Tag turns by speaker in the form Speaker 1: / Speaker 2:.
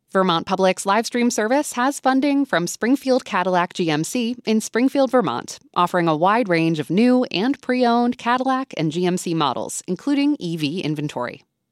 Speaker 1: Vermont Public's live stream service has funding from Springfield Cadillac GMC in Springfield, Vermont, offering a wide range of new and pre-owned Cadillac and GMC models, including EV inventory.